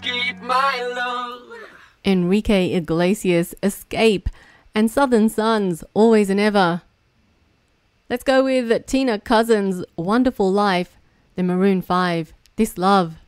escape, my love. Enrique Iglesias, Escape, and Southern Sons, Always and Ever. Let's go with Tina Cousins, Wonderful Life, the Maroon 5, This Love.